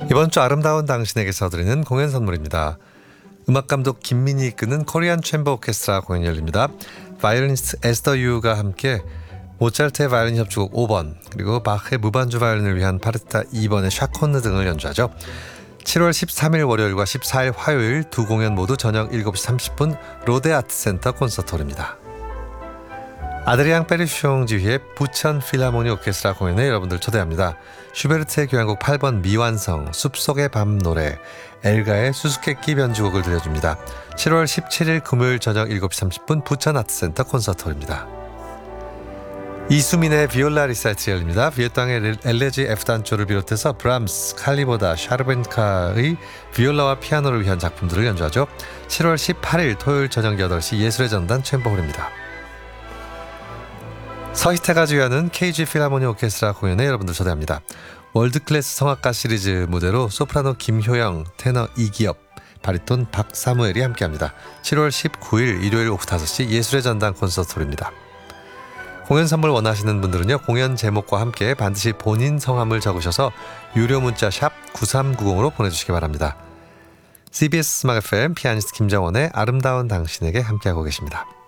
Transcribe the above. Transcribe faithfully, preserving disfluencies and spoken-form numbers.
이번 주 아름다운 당신에게서 드리는 공연 선물입니다. 음악감독 김민희 이끄는 코리안 챔버 오케스트라 공연이 열립니다. 바이올리니스트 에스더 유가 함께 모차르트의 바이올린 협주곡 오 번 그리고 바흐의 무반주 바이올린을 위한 파르타 이 번의 샤콘느 등을 연주하죠. 칠월 십삼일 월요일과 십사일 화요일 두 공연 모두 저녁 일곱 시 삼십 분 로데 아트센터 콘서트홀입니다. 아드리앙 페르숑 지휘의 부천 필하모니 오케스트라 공연에 여러분들 초대합니다. 슈베르트의 교향곡 팔 번 미완성, 숲속의 밤 노래, 엘가의 수수께끼 변주곡을 들려줍니다. 칠월 십칠일 금요일 저녁 일곱 시 삼십 분 부천 아트센터 콘서트홀입니다. 이수민의 비올라 리사이틀이 열립니다. 비에땅의 엘레지 F단조를 비롯해서 브람스, 칼리보다, 샤르벤카의 비올라와 피아노를 위한 작품들을 연주하죠. 칠월 십팔일 토요일 저녁 여덟 시 예술의 전당 챔버홀입니다. 서희태가 주연하는 케이지 필하모니 오케스트라 공연에 여러분들 초대합니다. 월드클래스 성악가 시리즈 무대로 소프라노 김효영, 테너 이기엽, 바리톤 박사무엘이 함께합니다. 칠월 십구일 일요일 오후 다섯 시 예술의 전당 콘서트홀입니다. 공연 선물 원하시는 분들은요, 공연 제목과 함께 반드시 본인 성함을 적으셔서 유료 문자 샵 구삼구공으로 보내주시기 바랍니다. 씨비에스 음악 에프엠 피아니스트 김정원의 아름다운 당신에게 함께하고 계십니다.